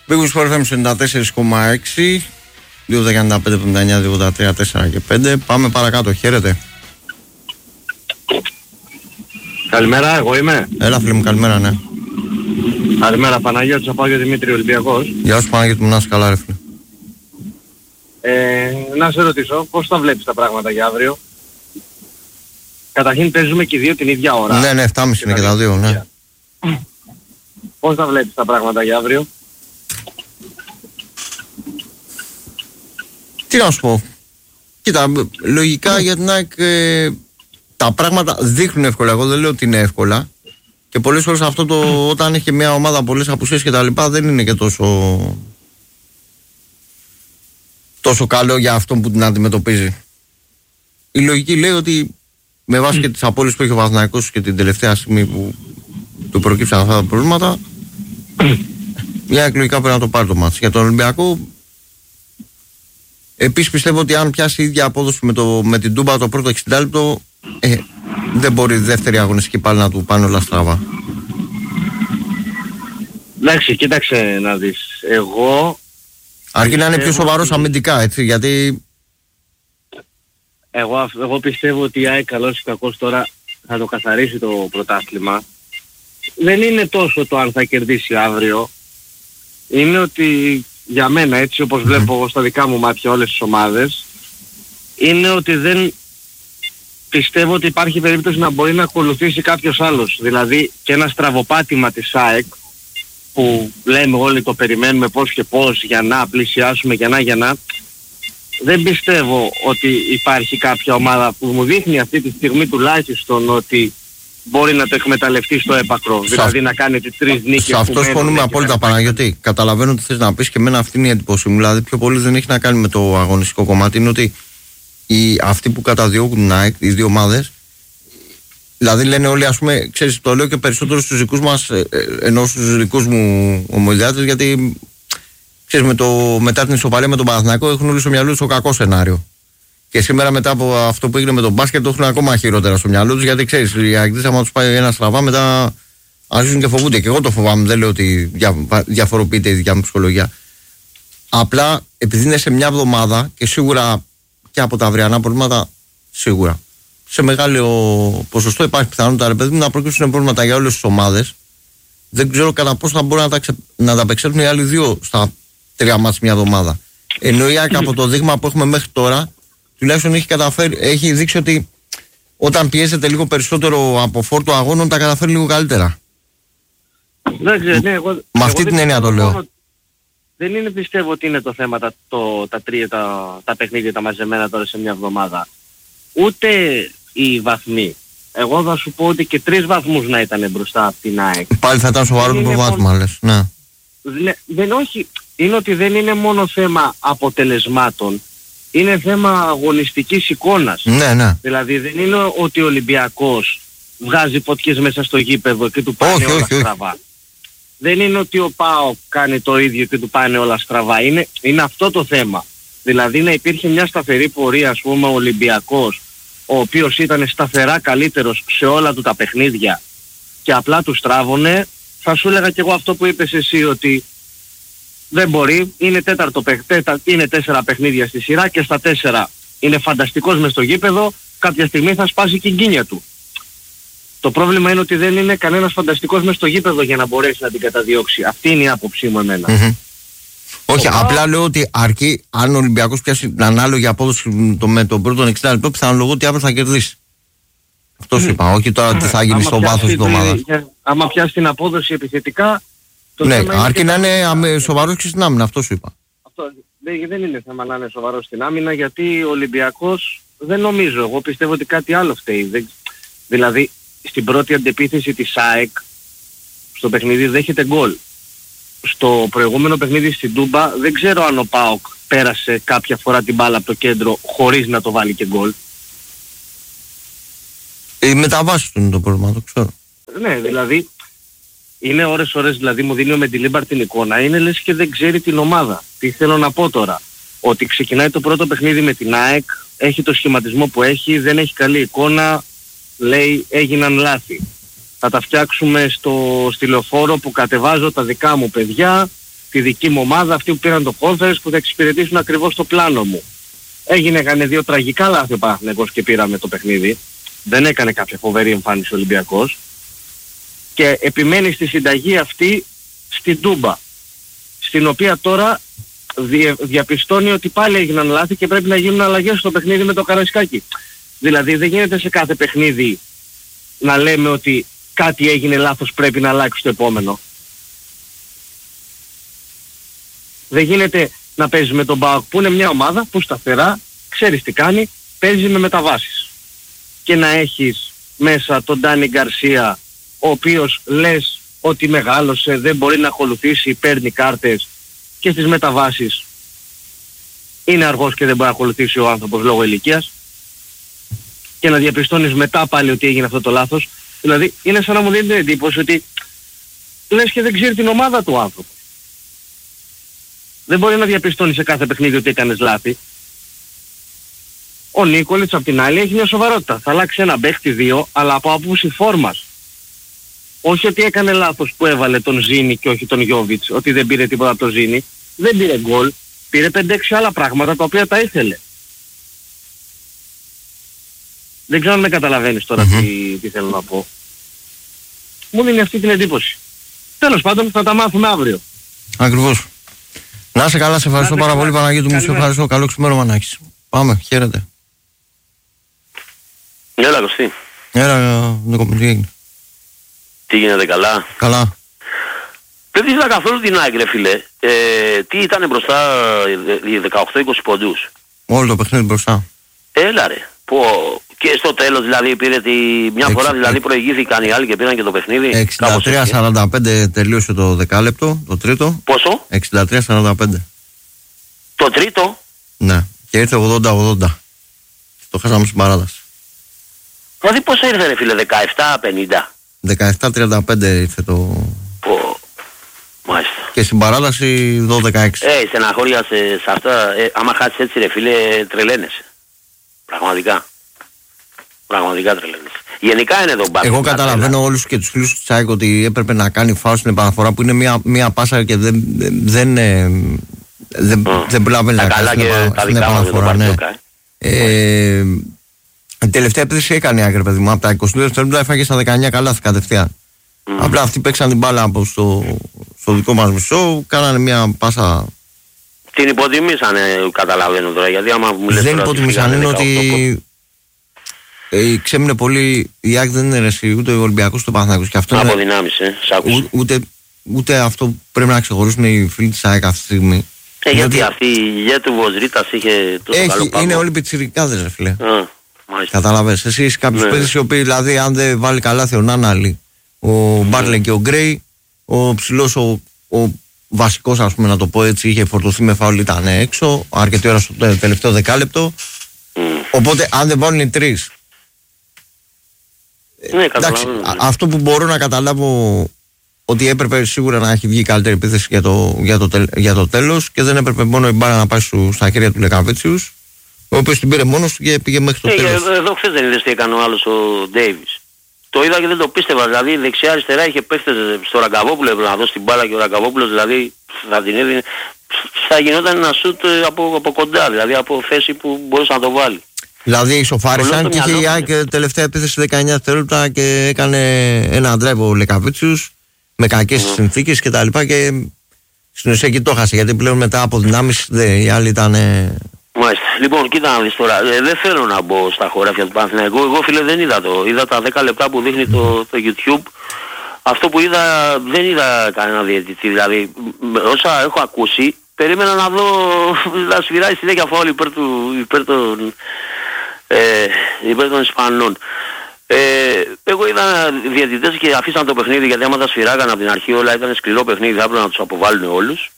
Big Sport FM 94,6. 2.95-79-283-4 και 5. Πάμε παρακάτω. Χαίρετε. Καλημέρα, εγώ είμαι. Έλα φίλε μου, καλημέρα, ναι. Καλημέρα, Παναγιώτης Απάγιο Δημήτρη, Ολυμπιακός. Γεια σου Παναγιώτη μου, να είσαι καλά ρε φίλε. Να σε ρωτήσω, πώς θα βλέπεις τα πράγματα για αύριο? Καταρχήν παίζουμε και οι δύο την ίδια ώρα. Ναι, 7.30 είναι και τα δύο, ναι. Πώς θα βλέπεις τα πράγματα για αύριο? Τι να σου πω. Κοίτα, λογικά για την ΑΕΚ τα πράγματα δείχνουν εύκολα. Εγώ δεν λέω ότι είναι εύκολα. Και πολλές φορές αυτό όταν έχει μια ομάδα πολλές απουσίες και τα λοιπά δεν είναι και τόσο καλό για αυτόν που την αντιμετωπίζει. Η λογική λέει ότι με βάση και τις απώλειες που έχει ο Παναθηναϊκός και την τελευταία στιγμή που του προκύψαν αυτά τα προβλήματα, μια εκλογικά πρέπει να το πάρει το μάτς. Για τον Ολυμπιακό, επίσης πιστεύω ότι αν πιάσει η ίδια απόδοση με την Τούμπα το πρώτο 60 λεπτό, δεν μπορεί η δεύτερη αγωνιστική πάλι να του πάνε όλα στραβά. Εντάξει, κοίταξε να δεις. Αρκεί να είναι πιο σοβαρός αμυντικά, έτσι, γιατί... Εγώ πιστεύω ότι η ΑΕΚ καλώς ή κακώς τώρα θα το καθαρίσει το πρωτάθλημα. Δεν είναι τόσο το αν θα κερδίσει αύριο. Είναι ότι για μένα, έτσι όπως βλέπω εγώ στα δικά μου μάτια όλες τις ομάδες, είναι ότι δεν πιστεύω ότι υπάρχει περίπτωση να μπορεί να ακολουθήσει κάποιος άλλος. Δηλαδή και ένα στραβοπάτημα της ΑΕΚ που λέμε όλοι το περιμένουμε πώς και πώς για να πλησιάσουμε, για να. Δεν πιστεύω ότι υπάρχει κάποια ομάδα που μου δείχνει αυτή τη στιγμή τουλάχιστον ότι μπορεί να το εκμεταλλευτεί στο έπακρο. Δηλαδή να κάνει τις 3 νίκες. Σε αυτό συμφωνούμε απόλυτα Παναγιώτη. Καταλαβαίνω τι θες να πεις και εμένα αυτή είναι η εντύπωση μου. Δηλαδή πιο πολύ δεν έχει να κάνει με το αγωνιστικό κομμάτι. Είναι ότι αυτοί που καταδιώκουν την ΑΕΚ, οι δύο ομάδες, δηλαδή λένε όλοι, ας πούμε, ξέρεις, το λέω και περισσότερο στους δικούς μας, ενώ στους δικούς μου ομοειδεάτες, γιατί ξέρεις, μετά την ισοπαλία με τον Παναθηναϊκό έχουν όλοι στο μυαλό τους το κακό σενάριο. Και σήμερα μετά από αυτό που έγινε με τον μπάσκετ το έχουν ακόμα χειρότερα στο μυαλό τους, γιατί ξέρεις, οι αεκτές άμα τους πάει ένα στραβά μετά αρχίζουν και φοβούνται. Και εγώ το φοβάμαι, δεν λέω ότι διαφοροποιείται η δικιά μου ψυχολογία. Απλά επειδή είναι σε μια εβδομάδα και σίγουρα και από τα αυριανά προβλήματα, σίγουρα σε μεγάλο ποσοστό υπάρχει πιθανότητα, ρε παιδί μου, να προκύψουν προβλήματα για όλες τις ομάδες. Δεν ξέρω κατά πόσο θα μπορούν να τα απεξέλθουν οι άλλοι δύο στα 3 μάτς μια εβδομάδα. Ενώ η ΑΕΚ από το δείγμα που έχουμε μέχρι τώρα, τουλάχιστον έχει δείξει ότι όταν πιέζεται λίγο περισσότερο από φόρτο αγώνων, τα καταφέρει λίγο καλύτερα. Με αυτή την έννοια το λέω. Δεν είναι, πιστεύω ότι είναι το θέμα τα παιχνίδια τα μαζεμένα τώρα σε μια εβδομάδα. Ούτε οι βαθμοί. Εγώ θα σου πω ότι και 3 βαθμούς να ήταν μπροστά από την ΑΕΚ. Πάλι θα ήταν σοβαρό το προβάδισμα, λες. Ναι. Όχι. Είναι ότι δεν είναι μόνο θέμα αποτελεσμάτων. Είναι θέμα αγωνιστικής εικόνας. Ναι. Δηλαδή δεν είναι ότι ο Ολυμπιακός βγάζει ποτιές μέσα στο γήπεδο και του πάνε όλα στραβά. Δεν είναι ότι ο ΠΑΟΚ κάνει το ίδιο και του πάνε όλα στραβά. Είναι αυτό το θέμα. Δηλαδή να υπήρχε μια σταθερή πορεία, ας πούμε, ο Ολυμπιακός, ο οποίος ήταν σταθερά καλύτερος σε όλα του τα παιχνίδια και απλά του στράβωνε, θα σου έλεγα και εγώ αυτό που είπες εσύ, ότι δεν μπορεί, είναι 4 παιχνίδια στη σειρά και στα 4 είναι φανταστικός μες στο γήπεδο, κάποια στιγμή θα σπάσει και η γκίνια του. Το πρόβλημα είναι ότι δεν είναι κανένας φανταστικός μες στο γήπεδο για να μπορέσει να την καταδιώξει. Αυτή είναι η άποψή μου εμένα. Όχι, απλά λέω ότι αρκεί αν ο Ολυμπιακός πιάσει την ανάλογη απόδοση με τον πρώτο 60 λεπτό, πιθανολογώ ότι αύριο θα κερδίσει. Αυτό σου είπα, όχι τώρα τι θα γίνει στο βάθος της ομάδας. Άμα πιάσει την απόδοση επιθετικά... Ναι, αρκεί να είναι σοβαρός και στην άμυνα, αυτό σου είπα. Δεν είναι θέμα να είναι σοβαρός στην άμυνα, γιατί ο Ολυμπιακός δεν νομίζω. Εγώ πιστεύω ότι κάτι άλλο φταίει. Δηλαδή, στην πρώτη αντεπίθεση της ΑΕΚ, στο παιχνίδι δέχεται γκολ. Στο προηγούμενο παιχνίδι στην Τούμπα δεν ξέρω αν ο ΠΑΟΚ πέρασε κάποια φορά την μπάλα από το κέντρο χωρίς να το βάλει και γκολ. Οι μεταβάσεις του είναι το πρόβλημα, το ξέρω. Ναι, δηλαδή είναι ώρες δηλαδή μου δίνει ο Μεντιλίμπαρ την εικόνα, είναι λες και δεν ξέρει την ομάδα. Τι θέλω να πω τώρα? Ότι ξεκινάει το πρώτο παιχνίδι με την ΑΕΚ, έχει το σχηματισμό που έχει, δεν έχει καλή εικόνα, λέει έγιναν λάθη. Θα τα φτιάξουμε στη λεωφόρο που κατεβάζω τα δικά μου παιδιά τη δική μου ομάδα, αυτοί που πήραν το conference, που θα εξυπηρετήσουν ακριβώς το πλάνο μου. Έκανε 2 τραγικά λάθη ο Παναθηναϊκός και πήραμε το παιχνίδι. Δεν έκανε κάποια φοβερή εμφάνιση ο Ολυμπιακός. Και επιμένει στη συνταγή αυτή στην Τούμπα, στην οποία τώρα διαπιστώνει ότι πάλι έγιναν λάθη και πρέπει να γίνουν αλλαγές στο παιχνίδι με το Καραϊσκάκι. Δηλαδή δεν γίνεται σε κάθε παιχνίδι να λέμε ότι κάτι έγινε λάθος, πρέπει να αλλάξει το επόμενο. Δεν γίνεται να παίζεις με τον ΠΑΟΚ που είναι μια ομάδα που σταθερά, ξέρεις τι κάνει, παίζει με μεταβάσεις. Και να έχεις μέσα τον Ντάνι Γκαρσία, ο οποίος λες ότι μεγάλωσε, δεν μπορεί να ακολουθήσει, παίρνει κάρτες και στις μεταβάσεις είναι αργός και δεν μπορεί να ακολουθήσει ο άνθρωπος λόγω ηλικίας, και να διαπιστώνεις μετά πάλι ότι έγινε αυτό το λάθος. Δηλαδή είναι σαν να μου δίνει την εντύπωση ότι λες και δεν ξέρει την ομάδα του άνθρωπο. Δεν μπορεί να διαπιστώνει σε κάθε παιχνίδι ότι έκανες λάθη. Ο Νίκολιτς απ' την άλλη έχει μια σοβαρότητα. Θα αλλάξει ένα παίχτη 2, αλλά από άποψη φόρμας. Όχι ότι έκανε λάθος που έβαλε τον Ζήνη και όχι τον Γιόβιτς, ότι δεν πήρε τίποτα από τον Ζήνη. Δεν πήρε γκολ, πήρε 5-6 άλλα πράγματα τα οποία τα ήθελε. Δεν ξέρω αν με καταλαβαίνεις τώρα τι θέλω να πω. Μου δίνει αυτή την εντύπωση. Τέλος πάντων θα τα μάθουμε αύριο. Ακριβώς. Να είσαι καλά, σε ευχαριστώ πάρα πολύ Παναγιώτη μου, σε ευχαριστώ. Καλό ξημέρωμα να έχεις. Πάμε, χαίρετε. Έλα Κωστή. Έλα, Νίκο, τι έγινε? Τι γίνεται, καλά? Καλά. Δεν είδα καθόλου την ΑΕΚ, ρε φίλε. Τι ήταν μπροστά, 18-20 ποντούς. Όλο το παιχνίδι μπροστά. Έλα ρε. Και στο τέλος δηλαδή πήρε μια φορά δηλαδή προηγήθηκαν οι άλλοι και πήραν και το παιχνίδι. 63-45 τελείωσε το δεκάλεπτο, το τρίτο. Πόσο? 63-45. Το τρίτο? Ναι, και ήρθε 80-80. Το χάσαμε στην παράταση. Δηλαδή πόσο ήρθε ρε φίλε, 17-50? 17-35 ήρθε το... Μάλιστα. Και στην παράταση 12-16. Στεναχώριασε σε αυτά. Άμα χάσεις έτσι ρε φίλε, τρελαίνεσαι. Πραγματικά. Πραγματικά τρελαίνεσαι. Γενικά είναι εδώ μπάσκετ. Εγώ καταλαβαίνω όλους και τους φίλους του Τσάικ ότι έπρεπε να κάνει φάουλ στην επαναφορά που είναι μια πάσα και δεν προλαβαίνει να κάνει στην επαναφορά. Ναι. Η τελευταία επίθεση έκανε άκρη, παιδί μου. Από τα 22 δευτερόλεπτα έφαγε στα 19 καλά κατευθείαν. Απλά αυτοί παίξαν την μπάλα από στο δικό μας μισό, κάνανε μια πάσα. Την υποτιμήσανε, καταλαβαίνω τώρα, γιατί άμα μου λες. Δεν υποτιμήσανε, είναι ότι ξέμεινε πολύ. Η ΑΕΚ δεν είναι ρεσί, ούτε ο Ολυμπιακός ούτε ο Παναθηναϊκός. Και αυτό αποδυνάμισε, σ' άκουσα. Ούτε αυτό πρέπει να ξεχωρίσουν οι φίλοι της ΑΕΚ αυτή τη στιγμή. Γιατί αυτή η ηγέτη του Βοζρίτας είχε τόσο καλό πάγο. Είναι όλοι πιτσιρικάδες, ρε φίλε. Καταλαβαίνεις. Εσύ είσαι κάποιους παίκτες οι οποίοι, δηλαδή, αν δεν βάλει καλάθι ο Νάναλη, ο Μπάρλε και ο Γκρέι, ο ψηλός, ο βασικός, ας πούμε, να το πω έτσι, είχε φορτωθεί με φάουλ, ήταν έξω αρκετή ώρα στο τελευταίο δεκάλεπτο. Οπότε, αν δεν βάλουν οι τρεις. Εντάξει, αυτό που μπορώ να καταλάβω, ότι έπρεπε σίγουρα να έχει βγει καλύτερη επίθεση για το τέλος και δεν έπρεπε μόνο η μπάρα να πάει στα χέρια του Λεκαβίτσιους, ο οποίος την πήρε μόνος του και πήγε μέχρι το τέλος. Εδώ χθες δεν είδες τι έκανε ο άλλος ο Ντέιβις. Το είδα και δεν το πίστευα, δηλαδή δεξιά-αριστερά είχε παίχτες στο Ραγκαβόπουλο, έπρεπε να δώσει την μπάλα και ο Ραγκαβόπουλος δηλαδή θα την έδινε, θα γινόταν ένα σούτ από κοντά, δηλαδή από θέση που μπορούσε να το βάλει. Δηλαδή ισοφάρισαν και είχε η ΑΕΚ τελευταία επίθεση 19 δευτερόλεπτα και έκανε ένα drive ο Λεκαβίτσιους με κακές συνθήκες και τα λοιπά και στην ουσία εκεί το έχασε, γιατί πλέον μετά από δυνάμεις οι άλλοι ήταν... Μάλιστα. Λοιπόν, κοίτα να δεις τώρα. Δεν θέλω να μπω στα χωράφια του Παναθηναϊκού. Εγώ φίλε δεν είδα είδα τα 10 λεπτά που δείχνει το YouTube. Αυτό που είδα, δεν είδα κανένα διαιτητή. Δηλαδή, όσα έχω ακούσει, περίμενα να δω να σφυράει συνέχεια φάουλ υπέρ των Ισπανών. Εγώ είδα διαιτητές και αφήσαν το παιχνίδι, γιατί άμα τα σφυράγαν από την αρχή όλα ήταν σκληρό παιχνίδι, θα έπρεπε να τους αποβάλουν όλους.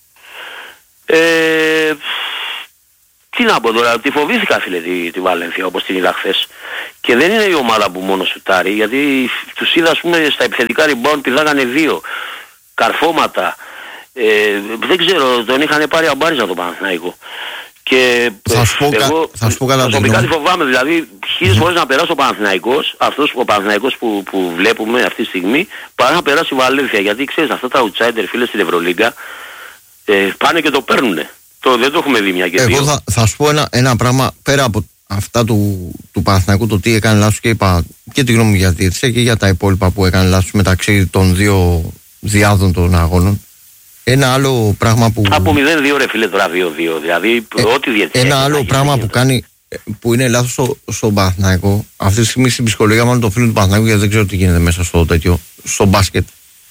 Τι να πω τώρα, τη φοβήθηκα φίλε τη Βαλένθια όπως την είδα χθες. Και δεν είναι η ομάδα που μόνο σουτάρει, γιατί τους είδα ας πούμε στα επιθετικά rebound πηδάγανε 2 καρφώματα. Δεν ξέρω, τον είχαν πάρει αμπάριζα το Παναθηναϊκό. Και εγώ προσωπικά τη φοβάμαι, δηλαδή 1000 φορές να περάσει ο Παναθηναϊκός, αυτός ο Παναθηναϊκός που βλέπουμε αυτή τη στιγμή, παρά να περάσει η Βαλένθια. Γιατί ξέρεις αυτά τα outsider φίλε στην Ευρωλίγκα πάνε και το παίρνουνε. Δεν το έχουμε δει μια και δύο. Εγώ θα σου πω ένα πράγμα πέρα από αυτά του Παναθηναϊκού, το τι έκανε λάθος, και είπα και τη γνώμη μου για τη διαιτησία και για τα υπόλοιπα που έκανε λάθος μεταξύ των δύο διάδων των αγώνων. Ένα άλλο πράγμα που. Από 0-2 ρε φίλε, τώρα 2-2. Δηλαδή, ό,τι διαιτησία. Ένα άλλο πράγμα που κάνει, που είναι λάθος στον Παναθηναϊκό, αυτή τη στιγμή στην ψυχολογία μάλλον των φίλων του Παναθηναϊκού, γιατί δεν ξέρω τι γίνεται μέσα στο τέτοιο, στο μπάσκετ.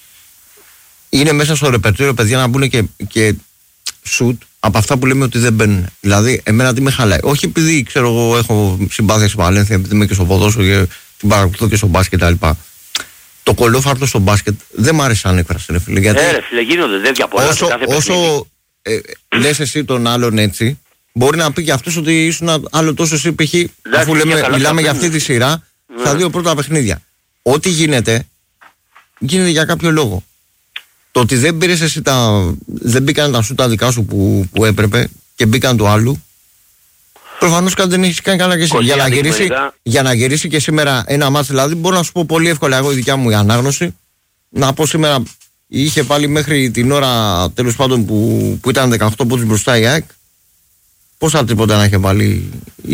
Είναι μέσα στο ρεπερτόριο παιδιά να μπουν και σουτ από αυτά που λέμε ότι δεν μπαίνουν. Δηλαδή, εμένα τι με χαλάει. Όχι επειδή ξέρω εγώ έχω συμπάθεια στη Βαλένθια, επειδή είμαι και στο ποδόσφαιρο και την παρακολουθώ και στο μπάσκετ κτλ. Το κολόφαρτο στο μπάσκετ δεν μ' άρεσε σαν έκφραση, ρε φίλε. Γιατί ρε φίλε, γίνονται τέτοια πολλά. Όσο λες εσύ τον άλλον έτσι, μπορεί να πει και αυτός ότι ήσουν άλλο τόσο εσύ π.χ. Αφού μιλάμε για αυτή τη σειρά, στα δύο πρώτα παιχνίδια. Ό,τι γίνεται για κάποιο λόγο. Το ότι δεν πήρες εσύ δεν μπήκαν τα σου τα δικά σου που έπρεπε και μπήκαν του άλλου, προφανώς κάτι δεν έχεις κάνει καλά και εσύ. Για να γυρίσει και σήμερα ένα μάτς, δηλαδή μπορώ να σου πω πολύ εύκολα εγώ η δικιά μου η ανάγνωση, να πω σήμερα είχε πάλι μέχρι την ώρα τέλος πάντων που ήταν 18 πόντους μπροστά η ΑΕΚ, πόσα τρίποτα να είχε βάλει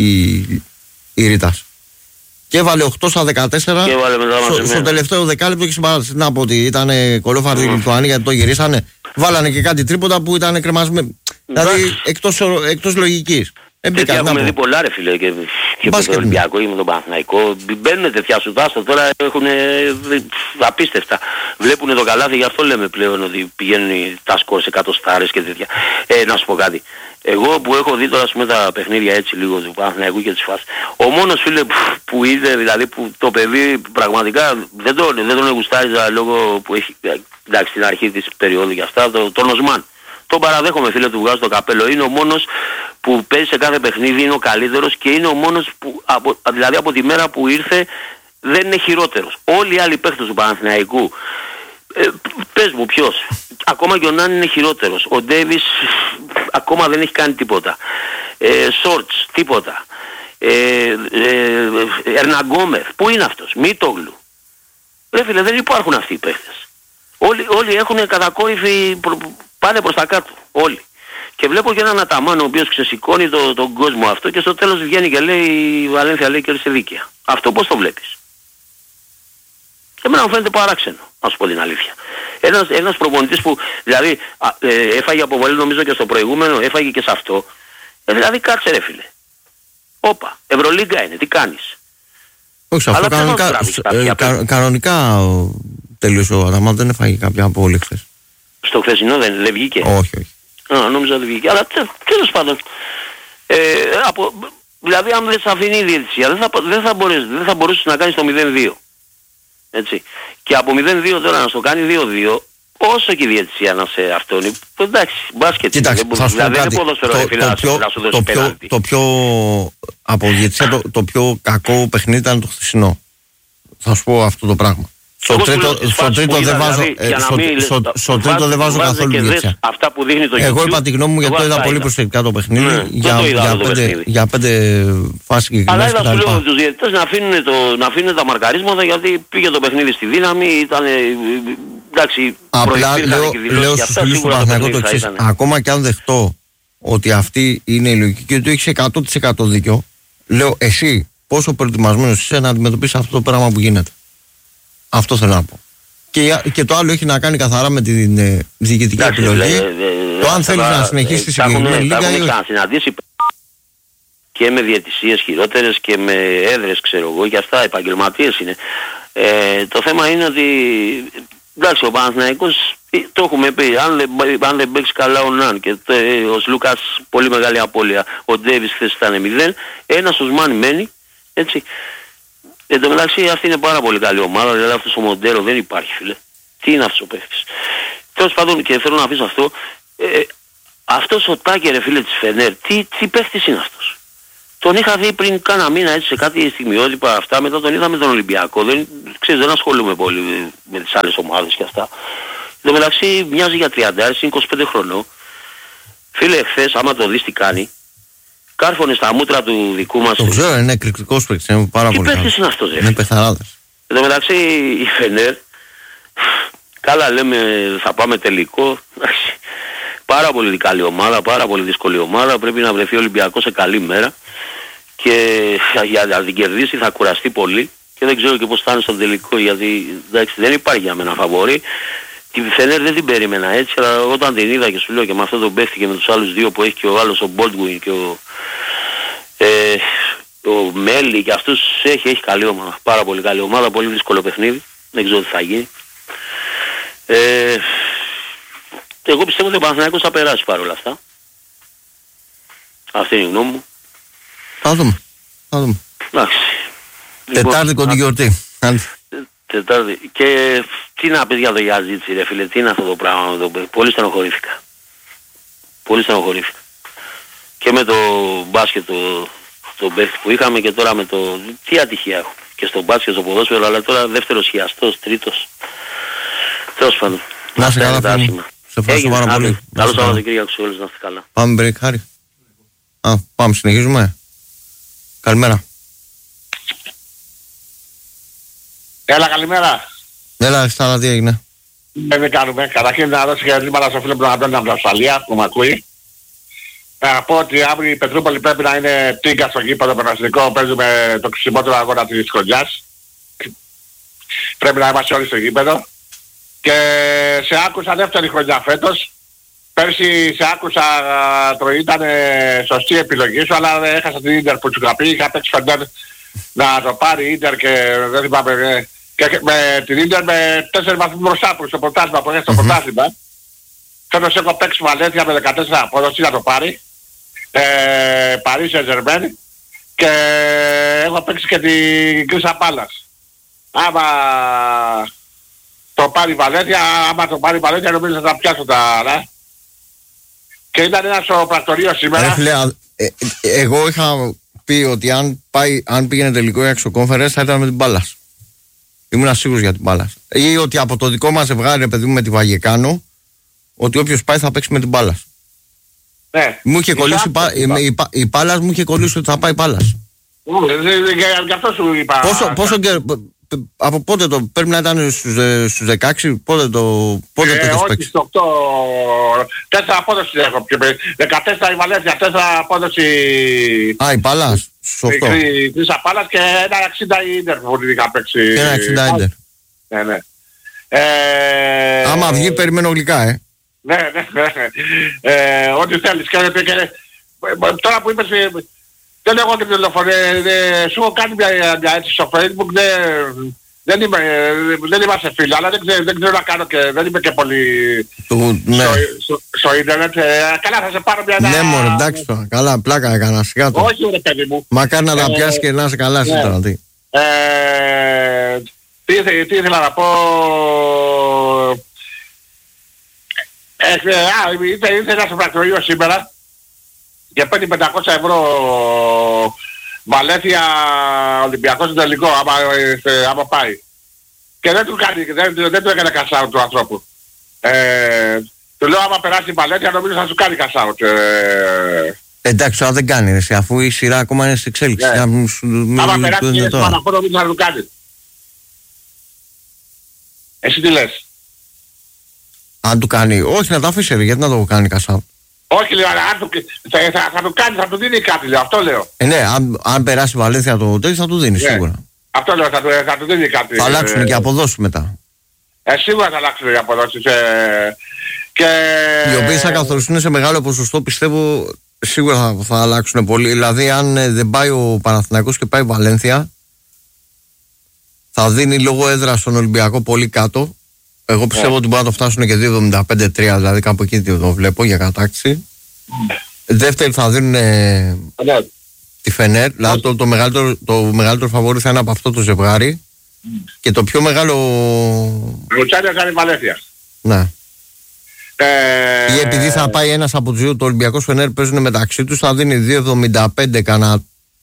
η Ρήτας. Και έβαλε 8 στα 14 στο τελευταίο δεκάλεπτο και συμπαράτηση. Να πω ότι ήταν κολόφαρδοι οι Λιθουανοί γιατί το γυρίσανε. Βάλανε και κάτι τρίποτα που ήταν κρεμασμένοι. Δηλαδή εκτός λογικής. Έχουμε δει πολλά ρε φίλε και με τον Ολυμπιακό ή με τον Παναθηναϊκό. Μπαίνουν τέτοια σουτάστα τώρα, έχουν απίστευτα. Βλέπουν το καλάθι, γι' αυτό λέμε πλέον ότι πηγαίνουν τα σκορ σε 100 στάρες και τέτοια. Να σου πω κάτι. Εγώ που έχω δει τώρα με τα παιχνίδια έτσι λίγο του Παναθηναϊκού και της φάσης, ο μόνος φίλε που είδε, δηλαδή που το παιδί πραγματικά δεν τον γουστάριζα λόγω που έχει, εντάξει στην αρχή της περίοδου και αυτά, τον Οσμάν. Τον παραδέχομαι φίλε, του βγάζω το καπέλο. Είναι ο μόνος που παίζει σε κάθε παιχνίδι, είναι ο καλύτερος και είναι ο μόνος που δηλαδή από τη μέρα που ήρθε δεν είναι χειρότερος. Όλοι οι άλλοι παίχτες του Παναθηναϊκού, πες μου ποιος, ακόμα και ο Νάν είναι χειρότερος. Ο Ντέβις ακόμα δεν έχει κάνει τίποτα. Σόρτς, τίποτα. Ερναγκόμεθ, πού είναι αυτός, Μίτογλου. Ρε φίλε, δεν υπάρχουν αυτοί οι παίχτες. Όλοι έχουν κατακόρυφη, πάνε προς τα κάτω, όλοι. Και βλέπω και έναν Αταμάν ο οποίος ξεσηκώνει τον κόσμο αυτό και στο τέλος βγαίνει και λέει η Βαλένθια λέει κέρδισε δίκαια. Αυτό πώς το βλέπεις? Εμένα μου φαίνεται παράξενο, να σου πω την αλήθεια. Ένας προπονητής που δηλαδή έφαγε αποβολή νομίζω και στο προηγούμενο, έφαγε και σε αυτό. Δηλαδή κάτσε ρε φίλε. Όπα, Ευρωλίγκα είναι, τι κάνεις? Όχι, αυτό κανονικά τελείωσε ο Αταμάν, δεν έφαγε κάποια αποβολή χθες. Στο χθεσινό δεν βγήκε? Όχι. Νόμιζα δεν βγήκε. Αλλά τέλος πάντων. Δηλαδή αν δεν σε αφήνει η διαιτησία δεν θα μπορούσες να κάνεις το 0-2. Έτσι. Και από 0-2 τώρα να στο κάνει 2-2, όσο και η διαιτησία να σε αυτόνει, εντάξει, μπάσκετ. Κοίταξε, δηλαδή δεν ποδοσφαιρό να σου δώσει πέναλτι. Το πιο από διαιτησία το πιο κακό παιχνίδι ήταν το χθεσινό. Θα σου πω αυτό το πράγμα. Στο τρίτο δεν βάζω καθόλου διαιτησία. Αυτά που δείχνει το εγώ είπα τη γνώμη μου γιατί το είδα πολύ προσεκτικά το παιχνίδι για 5 φάσεις και αλλά είδα σου λέω τους διαιτητές να αφήνουν τα μαρκαρίσματα γιατί πήγε το παιχνίδι στη δύναμη, ήταν εντάξει. Απλά λέω στους φίλους του Παναθηναϊκού το εξής, ακόμα και αν δεχτώ ότι αυτή είναι η λογική και ότι έχεις 100% δίκιο, λέω εσύ πόσο προετοιμασμένος είσαι να αντιμετωπίσεις αυτό το πράγμα που γίνεται. Αυτό θέλω να πω. Και το άλλο έχει να κάνει καθαρά με την διοικητική επιλογή. Το αν θέλεις να συνεχίσεις τη συγκεκριμένη λίγα. Έχουμε ξανασυναντήσει και με διαιτησίες χειρότερες και με έδρες ξέρω εγώ και αυτά επαγγελματίες είναι. Το θέμα είναι ότι εντάξει ο Παναθηναϊκός το έχουμε πει, αν δεν παίξει καλά ο Ναν και ο Σλούκας πολύ μεγάλη απώλεια, ο Ντέβις χθες ήταν 0, ένας ο Σμάνι μένει, έτσι. Εν τω μεταξύ αυτή είναι πάρα πολύ καλή ομάδα, δηλαδή αυτό το μοντέλο δεν υπάρχει φίλε. Τι είναι αυτός ο παίκτης? Τέλος πάντων και θέλω να αφήσω αυτό, αυτός ο Τάκερ ρε φίλε της Φενέρ, τι παίκτης είναι αυτός? Τον είχα δει πριν κάνα μήνα έτσι σε κάτι στιγμιότυπα αυτά, μετά τον είδα με τον Ολυμπιακό, δεν ασχολούμαι πολύ με τις άλλες ομάδες και αυτά. Εν τω μεταξύ μοιάζει για 30, είναι 25 χρονών. Φίλε χθες άμα το δεις τι κάνει, κάρφωνε στα μούτρα του δικού μας. Το ξέρω, είναι εκρηκτικός παίκτης, είναι πάρα πολύ καλός. Τι παίκτης είναι αυτός ρε? Είναι πεθαράδες. Εν τω μεταξύ η Φενέρ, καλά λέμε θα πάμε τελικό, πάρα πολύ καλή ομάδα, πάρα πολύ δύσκολη ομάδα. Πρέπει να βρεθεί ο Ολυμπιακός σε καλή μέρα και για να την κερδίσει θα κουραστεί πολύ και δεν ξέρω και πώς θα είναι στον τελικό, γιατί εντάξει, δεν υπάρχει για μένα φαβορί. Τη Φενέρ δεν την περίμενα έτσι, αλλά όταν την είδα και σου λέω και με αυτό τον παίχτη και με τους άλλους δύο που έχει και ο άλλος ο Baldwin και ο Μέλι και αυτούς έχει καλή ομάδα, πάρα πολύ καλή ομάδα, πολύ δύσκολο παιχνίδι, δεν ξέρω τι θα γίνει. Εγώ πιστεύω ότι ο Παναθηναϊκός θα περάσει παρόλα αυτά. Αυτή είναι η γνώμη μου. Θα δούμε. Εντάξει. Τετάρτη κοντή γιορτή. Τετάρτη. Και τι να πεις για το Γιαζίτσι ρε φίλε, τι είναι αυτό το πράγμα. Πολύ στενοχωρήθηκα. Και με το μπάσκετ το παίχτη που είχαμε και τώρα με το... Τι ατυχία έχω. Και στο μπάσκετ, στο ποδόσφαιρο, αλλά τώρα δεύτερος χιαστός, τρίτος. Τέλος πάντων. Να είσαι καλά φίλε. Σε ευχαριστώ πάρα πολύ. Καλό Σαββατοκύριακο σε όλους, να είστε καλά. Πάμε break, Χάρη. Πάμε, συνεχίζουμε. Καλημέρα. Έλα, καλημέρα. Έλα, Στάρα, τι έγινε. Δεν κάνουμε. Καταρχήν να δώσω χαιρετήματα στο φίλο που τον Αντώνη από την Αυστραλία που με ακούει. Να πω ότι αύριο η Πετρούπολη πρέπει να είναι τίγκα στο γήπεδο περαστικό. Παίζουμε το ξυπότερο αγώνα της χρονιάς. Πρέπει να είμαστε όλοι στο γήπεδο. Και σε άκουσα δεύτερη χρονιά φέτος. Πέρσι σε άκουσα ήταν σωστή επιλογή σου, αλλά έχασα την Ίντερ που σου είχα πει. Είχα παίξει Φεντέρ να το πάρει η Ίντερ και δεν θυμάμαι. Και με την Ίντερ με 4 βαθμούς μπροστά που στο πρωτάθλημα που έχει στο πρωτάθλημα. Φέτος έχω παίξει Βαλένθια με 14 απόδοση να το πάρει. Παρί Σεν-Ζερμέν και έχω παίξει και την Κρίστα Πάλας. Άμα το πάρει Βαλένθια, νομίζω θα τα πιάσω τα άλλα. Και ήταν ένα στο πρακτορείο σήμερα. Εγώ είχα πει ότι αν πήγαινε τελικό η Αξιοκόμφερες θα ήταν με την Πάλας. Ήμουν σίγουρος για την Πάλας. Ή ότι από το δικό μας ζευγάρι, παιδί μου, με τη Βαγεκάνο, ότι όποιος πάει θα παίξει με την Πάλας. Ναι. Μου είχε κολλήσει η Πάλας, μου είχε κολλήσει ότι θα πάει Πάλας. Γι' αυτό σου είπα. Πόσο καιρό, από πότε το πρέπει να ήταν στους 16, πότε το έχεις παίξει? Στο 8, 4 απόδοση έχω πιο πριν. 14 η Βαλένθια, 4 απόδοση. Η Πάλας, στους 8. Η Κρίστα Πάλας και ένα 60 η Ίντερ που είχα παίξει. Και ένα 60 Ίντερ. Ναι. Άμα βγει περιμένω γλυκά, Ναι. Ό,τι θέλεις. Τώρα που είπες, δεν έχω και τηλεφωνία, σου έχω κάνει μια έτσι στο Facebook, δεν είμαστε φίλοι, αλλά δεν ξέρω να κάνω και δεν είμαι και πολύ στο ίντερνετ. Καλά, θα σε πάρω μια... Ναι μωρέ, εντάξει τώρα, καλά, πλάκα έκανα, σιγά το. Όχι ρε παιδί μου. Μακάρι να τα πιάσεις και να είσαι καλά εσύ τώρα, τι. Τι ήθελα να πω... Ήρθε ένα στο πρακτορείο σήμερα και παίρνει 500 ευρώ Βαλένθια Ολυμπιακός στο τελικό άμα πάει. Και δεν του έκανε cash out του ανθρώπου. Του λέω άμα περάσει η Βαλένθια νομίζω θα σου κάνει cash out. Εντάξει, τώρα δεν κάνει εσύ, αφού η σειρά ακόμα είναι στην εξέλιξη. Άμα περάσει και πάνω από νομίζω θα του κάνει. Εσύ τι λες? Αν του κάνει, όχι να το αφήσει, γιατί να το κάνει cash out. Όχι λέω, θα του κάνει, θα του δίνει κάτι λέω, αυτό λέω. Ναι, αν περάσει η Βαλένθια το τέτοιο θα του δίνει σίγουρα. Αυτό λέω, θα του δίνει κάτι. Θα αλλάξουν και αποδόσεις μετά. Σίγουρα θα αλλάξουν οι αποδόσεις. Οι οποίες θα καθοριστούν σε μεγάλο ποσοστό, πιστεύω σίγουρα θα αλλάξουν πολύ. Δηλαδή αν δεν πάει ο Παναθηναϊκός και πάει η Βαλένθια, θα δίνει λόγω έδρα στον Ολυμπιακό πολύ κάτω. Εγώ πιστεύω ότι μπορεί να το φτάσουν και 2,75-3, δηλαδή κάπου εκεί το βλέπω για κατάκτηση. Δεύτερη θα δίνουν τη Φενέρ, δηλαδή το μεγαλύτερο φαβόρι θα είναι από αυτό το ζευγάρι. Και το πιο μεγάλο... Λουτσάνια θα είναι η Βαλένθια. Ναι. Ή επειδή θα πάει ένας από τους δύο, το Ολυμπιακός Φενέρ παίζουν μεταξύ τους, θα δίνει 2,75 κανένα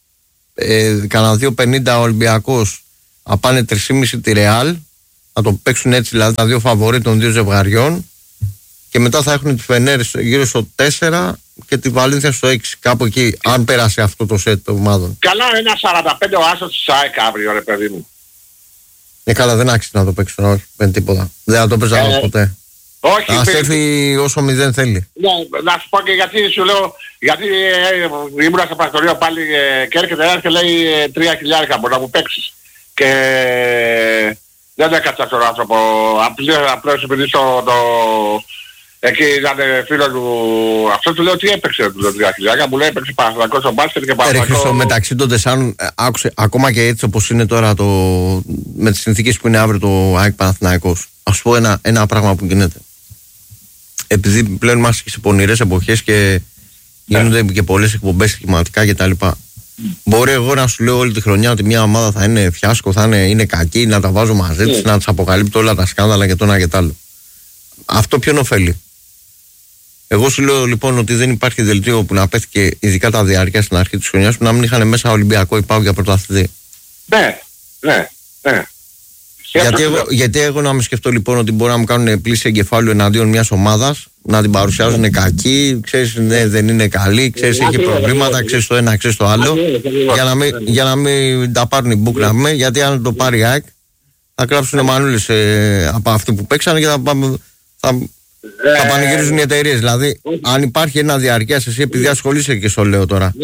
2,50 ο Ολυμπιακός, θα πάνε 3,5 τη Ρεάλ. Θα το παίξουν έτσι, δηλαδή τα δύο φαβορί των δύο ζευγαριών. Και μετά θα έχουν τη Φενέρ γύρω στο 4 και τη Βαλένθια στο 6. Κάπου εκεί, αν πέρασε αυτό το σετ των ομάδων. Καλά, ένα 45 ο άσος της ΑΕΚ αύριο, ρε παιδί μου. Καλά, δεν άξιζε να το παίξει τώρα, όχι, δεν τίποτα. Δεν θα το παίζα ποτέ. Όχι. Να στέφει όσο 0 θέλει. Ναι, να σου πω και γιατί σου λέω, γιατί ήμουνα στο πρακτορείο πάλι και έρχεται λέει 3.000 μπορεί να μου παίξεις. Και δεν έκατσα τον άνθρωπο, απλώς επειδή εκεί ήταν φίλο του, αυτό του λέω τι έπαιξε, του λέω 3.000, μου λέει έπαιξε Παναθηναϊκός στο μπάσκετ και Παναθηναϊκός. Χρήστο, μεταξύ των τεσσάρων, άκουσε, ακόμα και έτσι όπως είναι τώρα με τις συνθήκες που είναι αύριο το ΑΕΚ Παναθηναϊκός, ας πω ένα πράγμα που γίνεται. Επειδή πλέον είμαστε και σε πονηρές εποχές και γίνονται και πολλές εκπομπές σχηματικά κτλ. Μπορεί εγώ να σου λέω όλη τη χρονιά ότι μια ομάδα θα είναι φιάσκο, είναι κακή, να τα βάζω μαζί της, να τις αποκαλύπτω όλα τα σκάνδαλα και το ένα και το άλλο. Αυτό ποιον ωφέλει? Εγώ σου λέω λοιπόν ότι δεν υπάρχει δελτίο που να πέφτει ειδικά τα διάρκεια στην αρχή της χρονιάς που να μην είχαν μέσα Ολυμπιακό ή ΠΑΟΚ για πρωταθλητή. Ναι. Γιατί εγώ να με σκεφτώ λοιπόν ότι μπορεί να μου κάνουν πλήση εγκεφάλου εναντίον μιας ομάδας, να την παρουσιάζουν κακή, ξέρεις δεν είναι καλή, ξέρεις έχει προβλήματα, ξέρεις το ένα, ξέρεις το άλλο, για να μην τα πάρουν οι μπουκ, γιατί αν το πάρει η ΑΕΚ θα γράψουν μανούλες από αυτοί που παίξανε και θα πανηγυρίζουν οι εταιρείες. Δηλαδή, αν υπάρχει ένα διαρκείας, εσύ επειδή ασχολείσαι και στο λέω τώρα,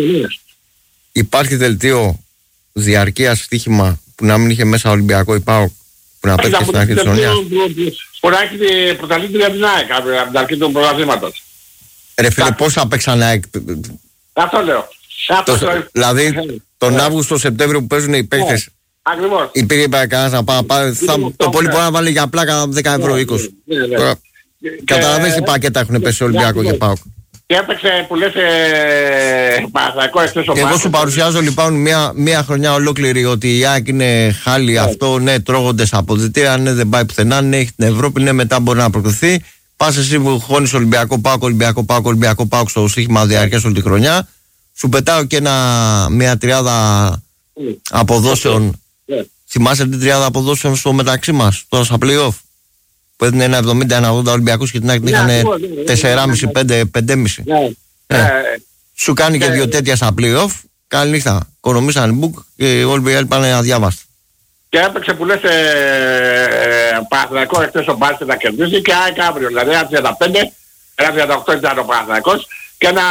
υπάρχει δελτίο διαρκείας στοίχημα που να μην είχε μέσα Ολυμπιακό ή ΠΑΟΚ που να πέφτει στην αρχή της χρονιάς? Μπορεί να έχει πρωταθλήτρια την ΑΕΚ από την αρχή των πρωταθλήματος. Ρε φίλε, πόσα παίξαν ΑΕΚ? Αυτό λέω. Δηλαδή, τον Αύγουστο-Σεπτέμβριο που παίζουν οι παίκτες, ακριβώς. υπήρχε κανένας να πάει, το πολύ μπορεί να βάλει για πλάκα 10 ευρώ, 20. Καταλαβαίνεις τι πακέτα έχουν πέσει Ολυμπιακό και ΠΑΟΚ. Και έπαιξε που λες Παναθηναϊκό εκτός ομάδας. Εγώ σου παρουσιάζω λοιπόν μια χρονιά ολόκληρη ότι η ΑΕΚ είναι χάλι αυτό, ναι, τρώγονται στα αποδυτήρια, ναι, δεν πάει πουθενά, ναι, έχει την Ευρώπη, ναι, μετά μπορεί να προκριθεί. Πας εσύ που χώνεις Ολυμπιακό ΠΑΟΚ στο στοίχημα διάρκειας όλη τη χρονιά. Σου πετάω και μια τριάδα αποδόσεων. Θυμάσαι την τριάδα αποδόσεων στο μεταξύ μας, τώρα στα play-off? Που έδινε ένα 70, ένα 80 Ολυμπιακούς και την ΑΕΚ είχαν 4,5, 5,5. Σου κάνει και δύο τέτοια στα play-off. Καλή νύχτα. Οικονομήσαν μπουκ και όλοι οι άλλοι πάνε αδιάβαστοι. Και έπαιξε που λες Παναθηναϊκό εκτός ο μπάσκετ να κερδίσει και ΑΕΚ αύριο. Δηλαδή ένα 35, ένα 38 ήταν ο Παναθηναϊκός και ένα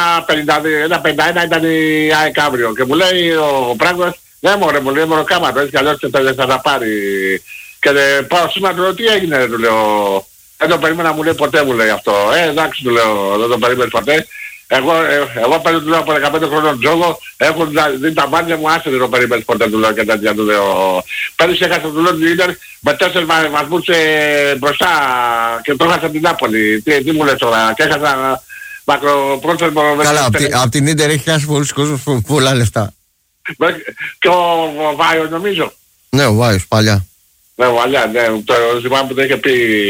51 ήταν η ΑΕΚ αύριο. Και μου λέει ο Πράγκος, ναι μωρέ, μου λέει μωροκάματο, έτσι κι αλλιώς θα τα πάρει. Και πάω σήμερα του λέω τι έγινε, του λέω. Δεν το περίμενα, μου λέει ποτέ, μου λέει αυτό. Εντάξει, του λέω, δεν το περίμενες ποτέ. Εγώ παίζω, του λέω, από 15 χρόνων τζόγο, έχουν δει τα μάτια μου, άσε δεν το περίμενες ποτέ, του λέω, και τέτοια, του λέω. Πέρυσι έχασα, του λέω, την Ίντερ με 4 βαθμούς μπροστά και το έχασα την Νάπολη. Τι μου λες τώρα, και έχασα μακροπρόθεσμο. Καλά, από την Ίντερ έχει χάσει πολλούς κόσμους πολλά λεφτά. Και ο Βάιος νομίζω. Ναι, ο Βάιος, παλιά. Ναι, βαλιά, ναι, το θυμάμαι που το είχε πει,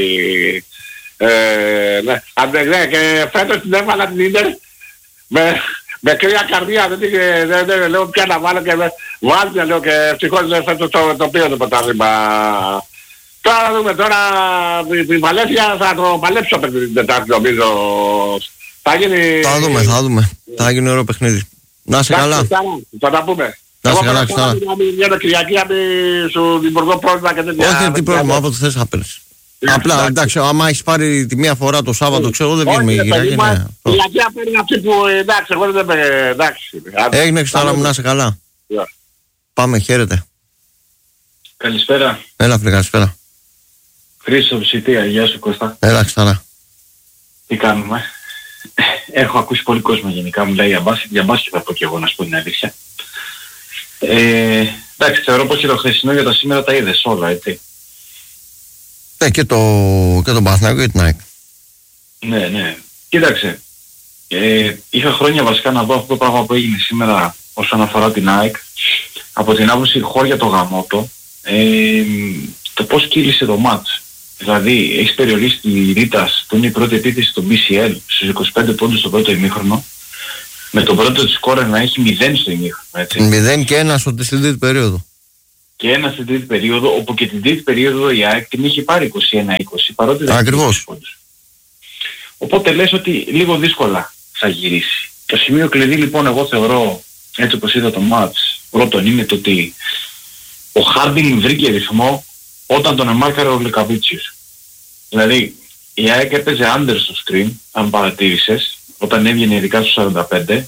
ναι, και φέτος την έβαλα την Ίντερ με κρύα καρδιά, δεν λέω πια να βάλω και βάλτε, λέω, και ευτυχώς φέτος το πήρε το πρωτάθλημα. Τώρα δούμε, τώρα η Βαλένθια θα το παλέψω την Τετάρτη νομίζω, θα γίνει... Θα δούμε, θα γίνει ωραίο παιχνίδι. Να είσαι καλά. Θα τα πούμε. Να είσαι καλά, Χριστάνα. Μια Κυριακή σου δημιουργώ πρόβλημα και τέτοια. Όχι, τι πρόβλημα, όποτε θες να παίρνεις. Απλά, εντάξει, άμα έχεις πάρει τη μία φορά το Σάββατο, ξέρω, δεν βγαίνουμε η Κυριακή. Η Κυριακή παίρνει αυτή που, εντάξει, εγώ δεν είμαι, εντάξει. Έγινε, Χριστάνα μου, να είσαι καλά. Πάμε, χαίρετε. Καλησπέρα. Έλα, φίλε, καλησπέρα. Χρήστο Ψητία, γεια σου Κώστα. Έλα, Χριστάνα. Τι κάνουμε? Έχω ακούσει πολύ κόσμο γενικά, μου λέει για μπάσκετ θα πω και εγώ, να σου πω την αλήθεια. Εντάξει, θεωρώ πως και το χθεσινό για τα σήμερα τα είδες όλα, έτσι. Ναι, και τον Παναθηναϊκό και την ΑΕΚ. Ναι. Κοίταξε, είχα χρόνια βασικά να δω αυτό το πράγμα που έγινε σήμερα όσον αφορά την ΑΕΚ. Από την άποψη χώρια το γαμότο, το πώς κύλησε το μάτς. Δηλαδή, έχεις περιορίσει τη Ρίτας που είναι η πρώτη επίθεση στο BCL στους 25 πόντους στο πρώτο ημίχρονο. Με τον πρώτο της σκόρερ να έχει 0 στο ημίχρονο, έτσι. 0 και 1 στην τρίτη περίοδο. Και 1 στην τρίτη περίοδο, όπου και την τρίτη περίοδο η ΑΕΚ την είχε πάρει 21-20, παρότι δεν ακριβώς. είχε πόντους. Οπότε λες ότι λίγο δύσκολα θα γυρίσει. Το σημείο κλειδί λοιπόν εγώ θεωρώ, έτσι όπως είδα το μάτς, πρώτον είναι το ότι ο Χάρντινγκ βρήκε ρυθμό όταν τον εμάρκαρε ο Λεκαβίτσιος. Δηλαδή, η ΑΕΚ έπαιζε under στο screen, αν παρατήρησες, όταν έβγαινε ειδικά στους 45,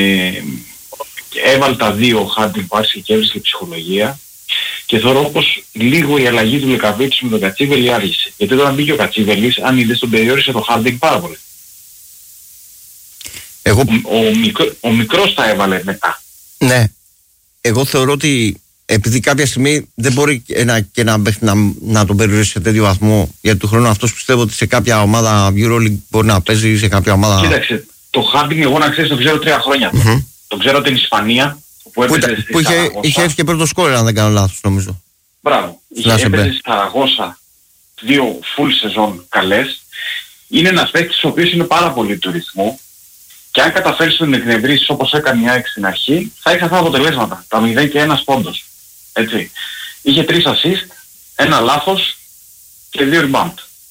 έβαλε τα δύο hunting passes και έβρισκε ψυχολογία, και θεωρώ πως λίγο η αλλαγή του Λεκαβίτσιου με τον Κατσίβελη άργησε. Γιατί όταν μπήκε ο Κατσίβελης, αν είδες, τον περιόρισε το hunting πάρα πολύ. Ο μικρός τα έβαλε μετά. Ναι. Εγώ θεωρώ ότι επειδή κάποια στιγμή δεν μπορεί να τον περιορίσει σε τέτοιο βαθμό, γιατί του χρόνου αυτός πιστεύω ότι σε κάποια ομάδα EuroLeague μπορεί να παίζει, σε κάποια ομάδα... Κοίταξε, το hunting εγώ να ξέρεις το ξέρω 3 χρόνια. Το ξέρω την Ισπανία, που είχε έρθει και πρώτο σκόρερ, αν δεν κάνω λάθος, νομίζω. Μπράβο. Έπαιζε στη Σαραγώσα 2 full σεζόν καλές. Είναι ένας παίκτης ο οποίος είναι πάρα πολύ του ρυθμού, και αν καταφέρεις να τον εκνευρίσεις όπως έκανε η ΑΕΚ στην αρχή, θα έχει αυτά τα αποτελέσματα. Τα 0 και 1 πόντος. Έτσι. Είχε 3 assist, 1 λάθος και 2 rebound.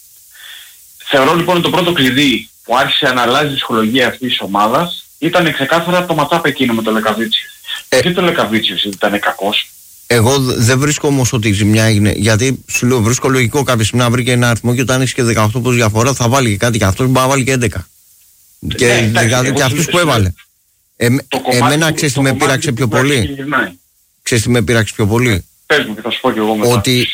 Θεωρώ λοιπόν ότι το πρώτο κλειδί που άρχισε να αλλάζει η ψυχολογία αυτής της ομάδας ήταν ξεκάθαρα το ματσάπ εκείνο με τον Λεκαβίτσιο. Γιατί τον Λεκαβίτσιο ήταν κακός? Εγώ δεν βρίσκω όμως ότι η ζημιά έγινε, γιατί σου λέω βρίσκω λογικό κάποια στιγμή να βρει και ένα αριθμό, και όταν έχεις και 18 πόντους διαφορά θα βάλει και κάτι, και αυτός μπορεί να βάλει και 11. Και δηλαδή και αυτούς που έβαλε. Εμένα ξέρεις τι με πείραξε πιο πολύ? Ξέρεις τι με πείραξε πιο πολύ? Πες μου και θα σου πω και εγώ μετά. Ότι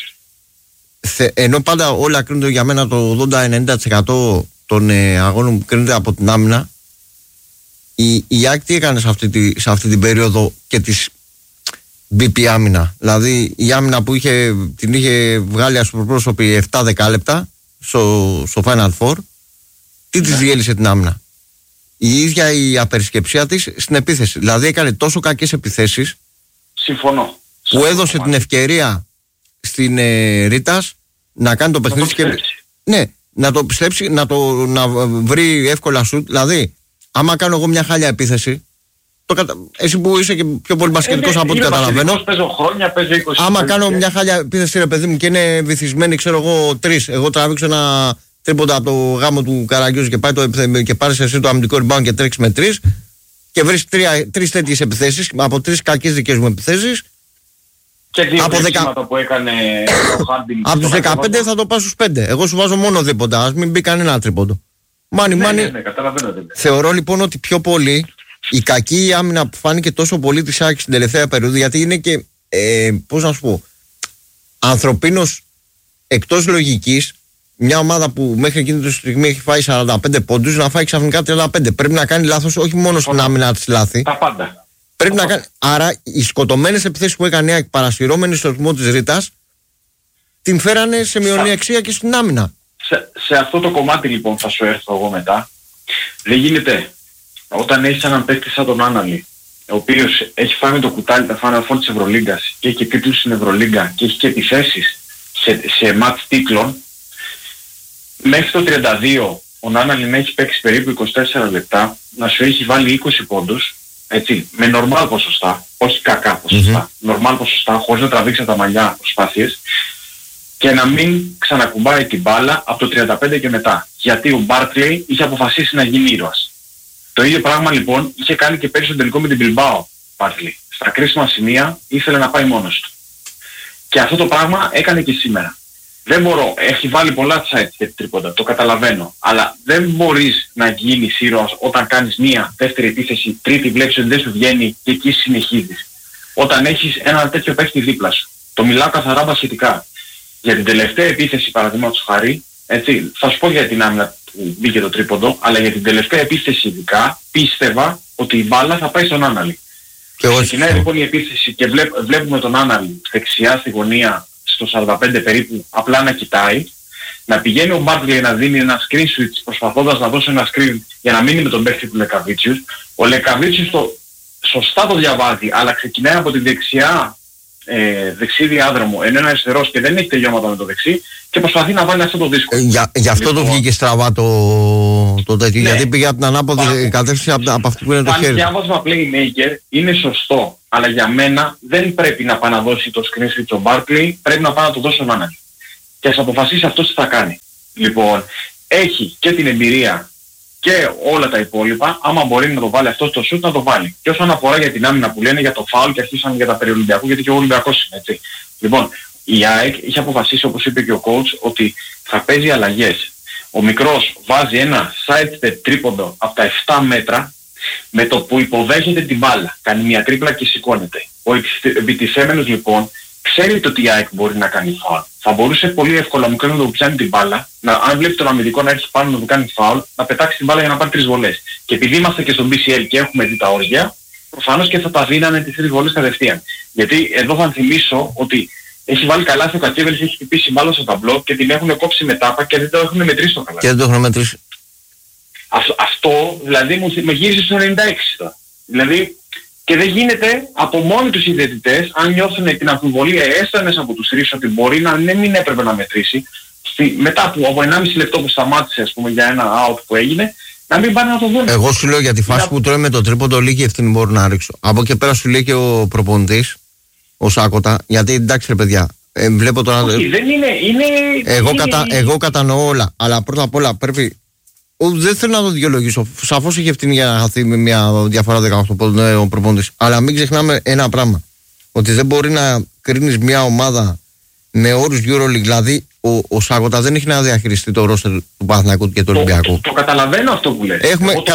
ενώ πάντα όλα κρίνονται για μένα, το 80-90% των αγώνων που κρίνονται από την άμυνα, η ΑΕΚ τι έκανε σε αυτή την περίοδο και της BP άμυνα? Δηλαδή η άμυνα που την είχε βγάλει ας πούμε πρόσωπη 7-10 λεπτά στο Final Four, τι της διέλυσε την άμυνα? Η ίδια η απερισκεψία της στην επίθεση. Δηλαδή έκανε τόσο κακές επιθέσεις. Συμφωνώ. Που έδωσε την ευκαιρία στην Ρίτας να κάνει το παιχνίδι και. Ναι, να το πιστέψει, να βρει εύκολα σουτ. Δηλαδή, άμα κάνω εγώ μια χάλια επίθεση, εσύ που είσαι και πιο πολύ μπασκετικός από ό,τι καταλαβαίνω. Άμα κάνω μια χάλια επίθεση, ρε παιδί μου, και είναι βυθισμένη, ξέρω εγώ, 3, εγώ τραβήξω ένα τρίποντα από το γάμο του Καραγκιόζη και πάρεις εσύ το αμυντικό rebound και τρέξεις με 3 και βρεις 3 τέτοιες επιθέσεις από 3 κακές δικές μου επιθέσεις. Και δύο από που έκανε ο Χάρντιν. Από τους 15 θα το πάω στους 5. Εγώ σου βάζω μόνο δίποντα, ας μην μπει κανένα τρίποντο. Μάνι. Θεωρώ λοιπόν ότι πιο πολύ η κακή άμυνα που φάνηκε τόσο πολύ της ΑΕΚ στην τελευταία περίοδο, γιατί είναι και πώς να σου πω, ανθρωπίνως εκτός λογικής, μια ομάδα που μέχρι εκείνη τη στιγμή έχει φάει 45 πόντους να φάει ξαφνικά 35. Πρέπει να κάνει λάθος όχι μόνο στην άμυνα της λάθη. Τα πάντα. Πρέπει να κάνει. Άρα οι σκοτωμένες επιθέσεις που έκανε η ΑΕΚ παρασυρώμενοι στο ρυθμό της Ρίτας την φέρανε σε μειονεξία και στην άμυνα. Σε αυτό το κομμάτι λοιπόν θα σου έρθω εγώ μετά. Δεν γίνεται όταν έχεις έναν παίκτη σαν τον Άναλη, ο οποίος έχει φάει το κουτάλι τα Final Four της Ευρωλίγκας και έχει και τίτλους στην Ευρωλίγκα και έχει και επιθέσεις σε μάτς τίτλων, μέχρι το 32 ο Νάναλη να έχει παίξει περίπου 24 λεπτά, να σου έχει βάλει 20 πόντους, έτσι, με νορμάλ ποσοστά, όχι κακά ποσοστά, νορμάλ ποσοστά, χωρίς να τραβήξει τα μαλλιά προσπάθειες, και να μην ξανακουμπάει την μπάλα από το 35 και μετά. Γιατί ο Μπάρκλεϊ είχε αποφασίσει να γίνει ήρωας. Το ίδιο πράγμα λοιπόν είχε κάνει και πέρυσι στο τελικό με την Μπιλμπάο Μπάρκλεϊ. Στα κρίσιμα σημεία ήθελε να πάει μόνος του. Και αυτό το πράγμα έκανε και σήμερα. Δεν μπορώ, έχει βάλει πολλά sites για τρίποντα, το καταλαβαίνω. Αλλά δεν μπορείς να γίνεις ήρωας όταν κάνεις μία, δεύτερη επίθεση, τρίτη βλέπεις ότι δεν σου βγαίνει και εκεί συνεχίζεις. Όταν έχεις ένα τέτοιο παίκτη δίπλα σου. Το μιλάω καθαρά μπασχετικά. Για την τελευταία επίθεση παραδείγματος χάρη, έτσι, θα σου πω για την άμυνα που μπήκε το τρίποντο, αλλά για την τελευταία επίθεση ειδικά πίστευα ότι η μπάλα θα πάει στον Άναλη. Ξεκινάει λοιπόν η επίθεση και βλέπουμε τον Άναλη δεξιά στη γωνία στο 45 περίπου, απλά να κοιτάει, να πηγαίνει ο Μπάρκλεϊ να δίνει ένα screen switch προσπαθώντας να δώσει ένα screen για να μείνει με τον παίκτη του Λεκαβίτσιους. Ο Λεκαβίτσιους σωστά το διαβάζει, αλλά ξεκινάει από τη δεξί διάδρομο, ενώ είναι αριστερός και δεν έχει τελειώματα με το δεξί και προσπαθεί να βάλει αυτό το δύσκολο. Γι' αυτό το βγήκε στραβά το τέτοιο, γιατί πήγε από την ανάποδη κατεύθυνση από αυτό που είναι το χέρι. Αν διάβασμα playmaker είναι σωστό, αλλά για μένα δεν πρέπει να πάει να δώσει το screen switch ο Barkley, πρέπει να πάει να το δώσει ο Άναλη. Και ας αποφασίσει αυτός τι θα κάνει. Λοιπόν, έχει και την εμπειρία και όλα τα υπόλοιπα, άμα μπορεί να το βάλει αυτό στο shoot να το βάλει. Και όσον αφορά για την άμυνα που λένε για το foul και αρχίσαν για τα περιολυμπιακού, γιατί και ο Ολυμπιακός είναι έτσι. Λοιπόν, η ΑΕΚ είχε αποφασίσει, όπως είπε και ο coach, ότι θα παίζει αλλαγές. Ο μικρός βάζει ένα sidestep τρίποντο από τα 7 μέτρα, με το που υποδέχεται την μπάλα, κάνει μια τρίπλα και σηκώνεται. Ο επιτιθέμενος λοιπόν ξέρει ότι η ΑΕΚ μπορεί να κάνει φάουλ. Θα μπορούσε πολύ εύκολα ο μικρός να το πιάνει την μπάλα, αν βλέπει τον αμυντικό να έρθει πάνω να του κάνει φάουλ, να πετάξει την μπάλα για να πάρει 3 βολές. Και επειδή είμαστε και στο BCL και έχουμε δει τα όρια, προφανώς και θα τα δίνανε τις 3 βολές κατευθείαν. Γιατί εδώ θα θυμίσω ότι έχει βάλει καλάθι ο Κακέβελης, έχει χτυπήσει μπάλα στο ταμπλό και την έχουν κόψει με τάπα και δεν το έχουν μετρήσει το καλάθι. Και δεν το έχουν μετρήσει. Αυτό δηλαδή με γύρισε στο 96 τώρα. Δηλαδή και δεν γίνεται από μόνοι τους οι διαιτητές, αν νιώθουν την αμφιβολία έστω ένας από τους τρεις ότι μπορεί να μην έπρεπε να μετρήσει, μετά από 1,5 λεπτό που σταμάτησε ας πούμε για ένα out που έγινε, να μην πάνε να το δουν. Εγώ σου λέω για τη φάση που τρώει με το τρίποντο λίγη ευθύνη μπορώ να ρίξω. Από εκεί πέρα σου λέει και ο προπονητής, ο Σάκοτα, γιατί εντάξει ρε παιδιά, βλέπω τώρα... Όχι, δεν είναι... Εγώ κατανοώ όλα, αλλά πρώτα απ' όλα πρέπει... Δεν θέλω να το δικαιολογήσω. Σαφώς έχει ευθύνη για να χαθεί με μια διαφορά 18 πόντων ο προπονητής. Αλλά μην ξεχνάμε ένα πράγμα. Ότι δεν μπορεί να κρίνεις μια ομάδα με όρους EuroLeague. Δηλαδή, ο Σάκοτα δεν έχει να διαχειριστεί το ρόστερ του Παναθηναϊκού και του Ολυμπιακού. Το καταλαβαίνω αυτό που λες.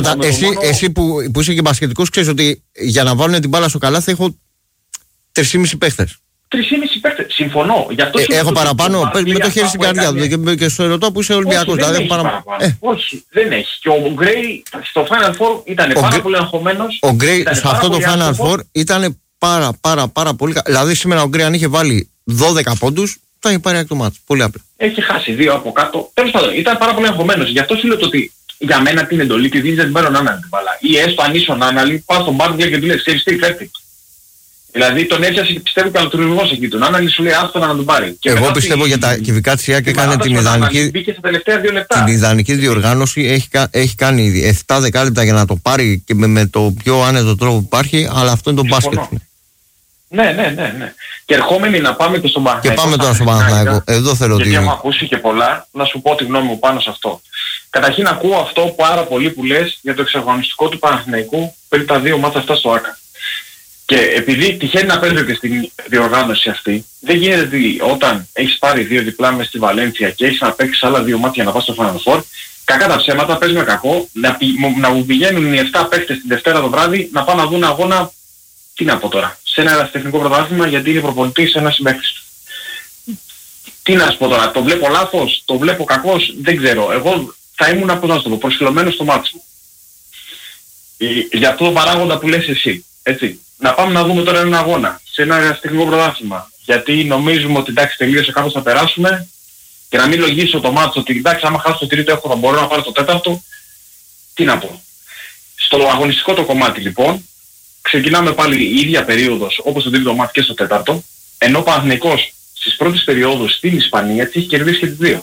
Εσύ που είσαι και μπασκετικός, ξέρεις ότι για να βάλουν την μπάλα στο καλάθι έχω 3,5 παίχτες. 3,5 παίχτες. Συμφωνώ. Γι' αυτό έχω παραπάνω. Με το χέρι στην καρδιά και στο ερωτώ που είσαι Ολυμπιακός. Δηλαδή, όχι, δεν έχει. Και ο Γκρέι στο Final Four ήταν πάρα πολύ αγχωμένος. Ο Γκρέι σε αυτό το Final Four ήταν πάρα πολύ. Δηλαδή σήμερα ο Γκρέι αν είχε βάλει 12 πόντους θα είχε πάρει το μάτς. Πολύ απλά. Έχει χάσει 2 από κάτω. Τέλος πάντων, ήταν πάρα πολύ αγχωμένος. Γι' αυτό σου λέω ότι για μένα την εντολή τη δίνεις, δεν την παίρνω την μπάλα. Ή έστω αν είσαι ο Νάναλη, πας στον Μπάρντλε και του λες, ξέρεις τι, φέρτη. Δηλαδή τον έπιασε και πιστεύω και αλτρουργός εκεί. Τον Άναλη σου λέει άστονα να τον πάρει. Και εγώ πιστεύω για τα κυβικά της ΙΑΚ έκανε την ιδανική. Μπήκε στα τελευταία 2 λεπτά. Την ιδανική διοργάνωση έχει κάνει ήδη 7 δεκάλεπτα για να το πάρει και με το πιο άνετο τρόπο που υπάρχει, αλλά αυτό είναι το μπάσκετ. Ναι. Και ερχόμενοι να πάμε και στον Παναθηναϊκό. Και πάμε τώρα στον Παναθηναϊκό. Εδώ θέλω γιατί έχω ακούσει και πολλά, να σου πω τη γνώμη μου πάνω σε αυτό. Καταρχήν ακούω αυτό πάρα πολύ που λες για το εξαγωνιστικό του Παναθηναϊκού πριν τα 2 μάτσα αυτά στο ΆΚΑ. Και επειδή τυχαίνει να παίζω και στην διοργάνωση αυτή, δεν γίνεται ότι όταν έχεις πάρει 2 διπλά μες στη Βαλένθια και έχεις να παίξεις άλλα 2 μάτια για να πας στο Final Four, κακά τα ψέματα, παίζουμε κακό, να μου πηγαίνουν οι 7 παίκτες την Δευτέρα το βράδυ να πάνε να δουν αγώνα, τι να πω τώρα, σε ένα ερασιτεχνικό πρωτάθλημα γιατί είναι προπονητής ένας συμπαίκτης του. Τι να σου πω τώρα, το βλέπω λάθος, το βλέπω κακός, δεν ξέρω. Εγώ θα ήμουν, πώς να σου το πω, προσφυλωμένος στο μάτι μου. Για αυτό το παράγοντα που λες εσύ, έτσι. Να πάμε να δούμε τώρα έναν αγώνα σε ένα ερασιτεχνικό πρωτάθλημα. Γιατί νομίζουμε ότι εντάξει τελείωσε κάπως θα περάσουμε και να μην λογίσω το μάτσο ότι εντάξει άμα χάσω το τρίτο έχω θα μπορώ να πάρω το τέταρτο. Τι να πω. Στο αγωνιστικό το κομμάτι λοιπόν ξεκινάμε πάλι η ίδια περίοδος όπως το τρίτο μάτι και στο τέταρτο, ενώ ο Παναθηναϊκός στις πρώτες περιόδους στην Ισπανία τις έχει κερδίσει και τις 2.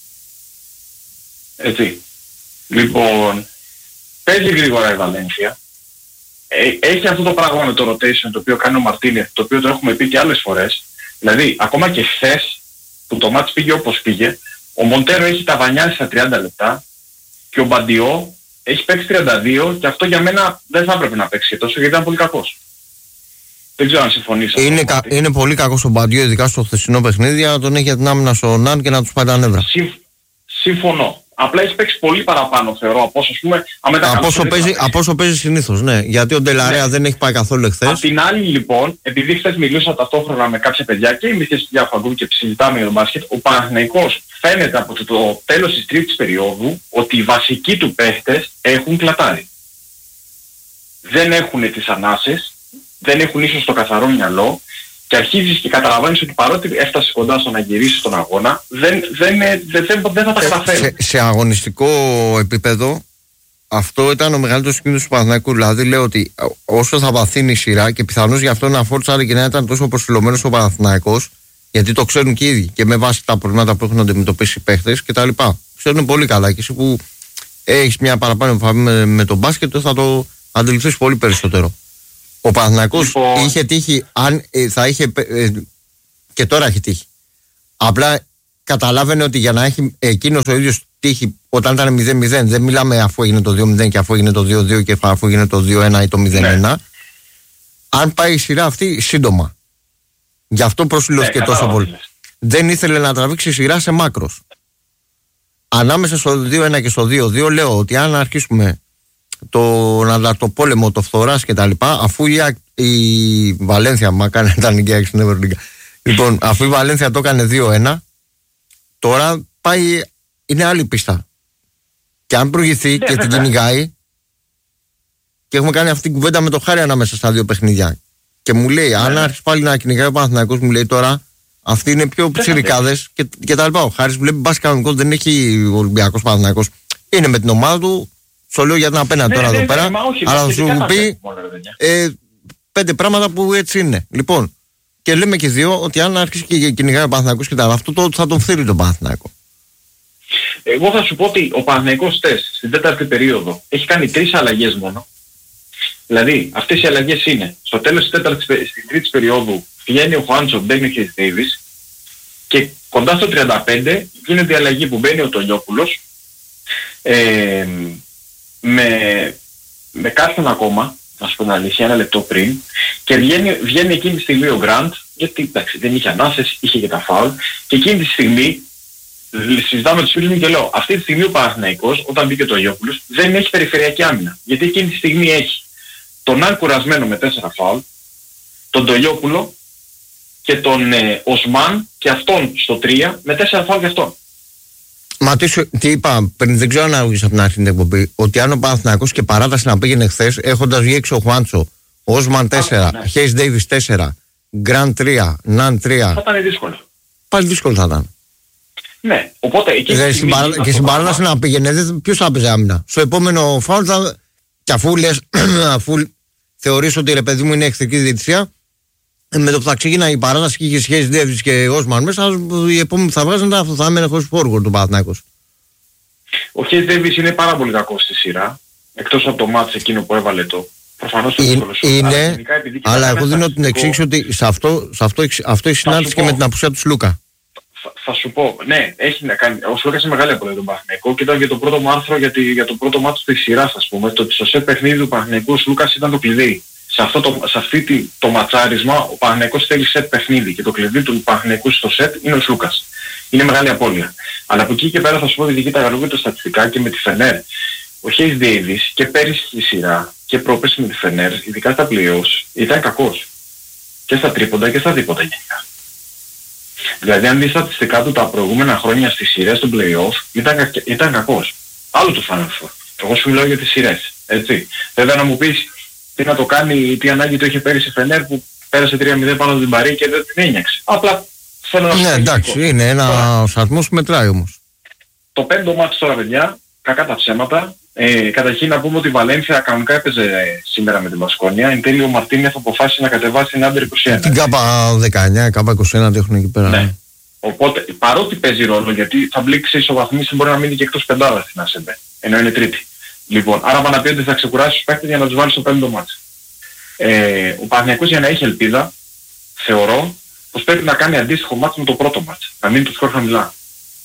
Έτσι. Λοιπόν, παίζει γρήγορα η Βαλένθια. Έχει αυτό το πράγμα με το rotation το οποίο κάνει ο Μαρτίνεθ, το οποίο το έχουμε πει και άλλες φορές. Δηλαδή, ακόμα και χθες που το μάτς πήγε όπως πήγε, ο Μοντέρο έχει ταβανιάσει στα 30 λεπτά και ο Μπαντιό έχει παίξει 32 και αυτό για μένα δεν θα έπρεπε να παίξει τόσο γιατί ήταν πολύ κακός. Δεν ξέρω αν συμφωνείς. Είναι πολύ κακός ο Μπαντιό, ειδικά στο χθεσινό παιχνίδι, αλλά τον έχει για την άμυνα στο Ναν και να τους πάει τα νεύρα. Συμφωνώ. Απλά έχει παίξει πολύ παραπάνω θεωρώ από όσο, πούμε, από όσο παίζει συνήθως, ναι. Γιατί ο Ντελαρέα δεν έχει πάει καθόλου εχθές. Απ' την άλλη λοιπόν, επειδή χθες μιλούσα ταυτόχρονα με κάποια παιδιά και είμαι και στη Διαφαγκού και συζητάμε για τον μπάσκετ, ο Παναθηναϊκός φαίνεται από το τέλος της τρίτης περίοδου ότι οι βασικοί του παίχτες έχουν κλατάρει. Δεν έχουν τις ανάσες, δεν έχουν ίσως το καθαρό μυαλό και αρχίζεις και καταλαβαίνεις ότι παρότι έφτασε κοντά στο να γυρίσει στον αγώνα, δεν θα τα καταφέρει. Σε αγωνιστικό επίπεδο, αυτό ήταν ο μεγαλύτερος κίνδυνος του Παναθηναϊκού. Δηλαδή, λέω ότι όσο θα βαθύνει η σειρά και πιθανώς γι' αυτό να φόρτσαρε και να ήταν τόσο προσφυλωμένος ο Παναθηναϊκός, γιατί το ξέρουν και ήδη και με βάση τα προβλήματα που έχουν αντιμετωπίσει οι παίχτες κτλ. Ξέρουν πολύ καλά και εσύ που έχεις μια παραπάνω επαφή με τον μπάσκετ θα το αντιληφθείς πολύ περισσότερο. Ο Παναθηναϊκός είχε τύχει, αν θα είχε, και τώρα έχει τύχει. Απλά καταλάβαινε ότι για να έχει εκείνος ο ίδιος τύχει όταν ήταν 0-0, δεν μιλάμε αφού έγινε το 2-0 και αφού έγινε το 2-2 και αφού έγινε το 2-1 ή το 0-1. Ναι. Αν πάει η σειρά αυτή σύντομα. Γι' αυτό προσφυλώθηκε τόσο πολύ. Δεν ήθελε να τραβήξει σειρά σε μάκρος. ανάμεσα στο 2-1 και στο 2-2 λέω ότι αν αρχίσουμε το πόλεμο, το φθοράς και τα λοιπά, αφού η Βαλένθια μακάρι να ήταν νικιάκι στην Ευρωλίγκα. Λοιπόν, αφού η Βαλένθια το έκανε 2-1, τώρα πάει, είναι άλλη πίστα. Και αν προηγηθεί και την κυνηγάει, και έχουμε κάνει αυτή την κουβέντα με το Χάρη ανάμεσα στα δύο παιχνίδια. Και μου λέει, αν άρχισε πάλι να κυνηγάει ο Παναθηναϊκός, μου λέει τώρα, αυτοί είναι πιο ψηρικάδες και τα λοιπά. Ο Χάρης βλέπει μπάσκετ κανονικό, δεν έχει Ολυμπιακός Παναθηναϊκός. Είναι με την ομάδα του, στο λέω για την απέναντι τώρα εδώ πέρα. Αλλά θα σου πει 5 πράγματα που έτσι είναι. Λοιπόν, και λέμε και δύο ότι αν άρχισε και κυνηγάει ο Παναθηναϊκός και τα λοιπά, αυτό θα τον φθείρει τον Παναθηναϊκό. Εγώ θα σου πω ότι ο Παναθηναϊκός στην τέταρτη περίοδο έχει κάνει 3 αλλαγές μόνο. Δηλαδή, αυτές οι αλλαγές είναι στο τέλος της τρίτης περίοδου βγαίνει ο Χουάντσο, μπαίνει ο Χέις Ντέιβις και κοντά στο 35 γίνεται η αλλαγή που μπαίνει ο Τολιόπουλος με κάποιον ακόμα, να σου πω την αλήθεια, 1 λεπτό πριν, και βγαίνει εκείνη τη στιγμή ο Γκραντ, γιατί εντάξει, δεν είχε ανάσες, είχε και τα φάουλ, και εκείνη τη στιγμή συζητάμε τους φίλους μου και λέω, αυτή τη στιγμή ο Παναθηναϊκός, όταν μπήκε ο Τολιόπουλος, δεν έχει περιφερειακή άμυνα, γιατί εκείνη τη στιγμή έχει τον Αν κουρασμένο με 4 φάουλ, τον Τολιόπουλο και τον Οσμάν και αυτόν στο 3 με 4 φάουλ και αυτόν. Μα τι είπα πριν, δεν ξέρω αν άκουσες από την αρχή την εκπομπή, ότι αν ο Παναθηναϊκός και παράταση να πήγαινε χθες, έχοντας βγει έξω ο Χουάντσο, Οσμάν 4, Χέις Ντέιβις 4, Γκραντ 3, Ναν 3. Θα ήταν δύσκολο. Πάλι δύσκολο θα ήταν. Ναι, οπότε εκεί και στην παράταση να πήγαινε, ποιος θα έπαιζε άμυνα. Στο επόμενο φάουλ θα. Και αφού θεωρείς ότι ρε παιδί μου είναι εχθρική διαιτησία, με το που θα ξεκίναγε η παράταση και είχε σχέση Ντέβις και Όσμαν μέσα, οι επόμενοι που θα βγάζουν θα έμενε χωρίς φόργορ του Παναθηναϊκός. Ο Χέις Ντέβις είναι πάρα πολύ κακός στη σειρά, εκτός από το μάτς εκείνο που έβαλε το. Προφανώς το δύσκολο σου. Είναι, αλλά εγώ δίνω την εξήγηση ότι σε αυτό έχει συνάντηση και με την απουσία του Σλούκα. Θα σου πω, ναι, έχει να κάνει. Ο Σλούκας είναι μεγάλη απολύτω του Παναθηναϊκού και ήταν και το πρώτο μου άρθρο για το πρώτο μάτσο της σειράς, ας πούμε. Το στο σετ παιχνίδι του Παναθηναϊκού ο Σλούκας ήταν το κλειδί. Σε αυτή το ματσάρισμα ο Παναθηναϊκός θέλει σετ παιχνίδι και το κλειδί του Παναθηναϊκού στο σετ είναι ο Σλούκας. Είναι μεγάλη απώλεια. Αλλά από εκεί και πέρα θα σου πω δική τα γραφή στατιστικά και με τη Φενέρ. Ο Χέις Ντέιβις και πέρυσι στη σειρά και πρόπερσι με τη Φενέρ, ειδικά στα playoffs, ήταν κακός. Και στα τρίποντα και στα δίποτα γενικά. Δηλαδή αν δεις στατιστικά του τα προηγούμενα χρόνια στις σειρές του play-off ήταν κακός. Άλλο του Final Four. Εγώ σου μιλάω για τις σειρές. Έτσι. Βέβαια να μου πεις τι να το κάνει, τι ανάγκη του είχε πέρυσι Φενέρ που πέρασε 3-0 πάνω από την Παρί και δεν την ένιωξε. Απλά θέλω να σου πω. Ναι, εντάξει, είναι ένα σαρμός που μετράει όμως. Το πέμπτο μάτσο τώρα παιδιά, κακά τα ψέματα. Καταρχήν να πούμε ότι η Βαλένθια κανονικά έπαιζε σήμερα με την Μπασκόνια. Εν τέλει ο Μαρτίνεθ αποφάσισε να κατεβάσει την Άντερ 21. Την ΚΑΠΑ 19, ΚΑΠΑ 21 έχουν εκεί πέρα. Ναι. Οπότε παρότι παίζει ρόλο, γιατί θα μπλήξει ισοβαθμίσει, μπορεί να μείνει και εκτός πεντάδας στην ΑΣΕΜΠΕ. Ενώ είναι τρίτη. Λοιπόν, άρα πάνε να πει ότι θα ξεκουράσει τους παίκτες για να τους βάλει στο πέμπτο μάτσο. Ο Παναθηναϊκός για να έχει ελπίδα, θεωρώ πως πρέπει να κάνει αντίστοιχο μάτσο με το πρώτο μάτσο. Να μείνει το σκορ χαμηλά.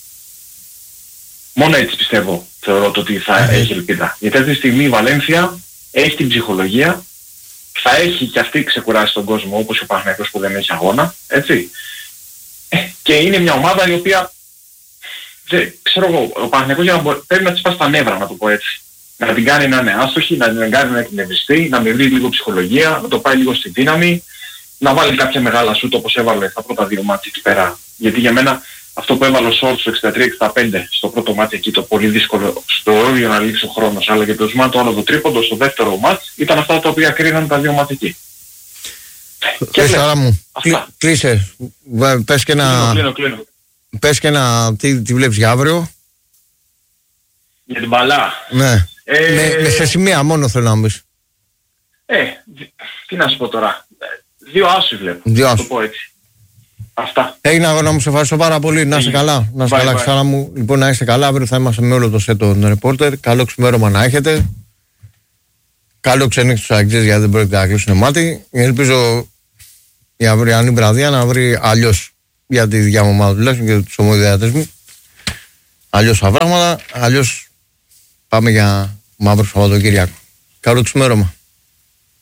Μόνο έτσι πιστεύω, θεωρώ ότι θα έχει ελπίδα. Γιατί αυτή τη στιγμή η Βαλένθια έχει την ψυχολογία, θα έχει και αυτή ξεκουράσει τον κόσμο όπως ο Παναθηναϊκός που δεν έχει αγώνα, έτσι. Και είναι μια ομάδα η οποία, ξέρω εγώ, ο Παναθηναϊκός πρέπει να της πάσει τα νεύρα, να το πω έτσι. Να την κάνει να είναι άστοχη, να την κάνει να εκνευριστεί, να με βρει λίγο ψυχολογία, να το πάει λίγο στη δύναμη, να βάλει κάποια μεγάλα σούτ όπως έβαλε στα πρώτα 2 μάτια εκεί πέρα. Γιατί για μένα αυτό που έβαλε ο Σόρτ στο 63-65 στο πρώτο μάτι εκεί, το πολύ δύσκολο στο όριο να λήξει ο χρόνος, αλλά και το Οσμάν το άλλο το τρίποντο στο δεύτερο μάτς, ήταν αυτά τα οποία κρίναν τα 2 μάτια εκεί. Άρα μου, κλείσε, πες και ένα... Κλείνω. Πες και ένα, τι βλέπεις για αύριο. Για την μπαλά. Ναι, σε σημεία μόνο θέλω να μου πεις. Τι να σου πω τώρα, 2 άσους βλέπω, να το πω έτσι. Αυτά. Έγινε αγώνα μου, σε ευχαριστώ πάρα πολύ. Να είσαι καλά. Να είσαι καλά, Ξάρα μου. Λοιπόν, να είστε καλά. Αύριο θα είμαστε με όλο το σετ των ρεπόρτερ. Καλό ξημέρωμα να έχετε. Καλό ξενύχτη στους αγγλίες γιατί δεν πρόκειται να κλείσουν μάτι. Ελπίζω η αυριανή βραδιά να βρει αλλιώς για τη δικιά μου ομάδα τουλάχιστον και τους ομοειδεατές μου. Αλλιώς τα πράγματα. Αλλιώς πάμε για μαύρο Σαββατοκύριακο. Καλό ξημέρωμα.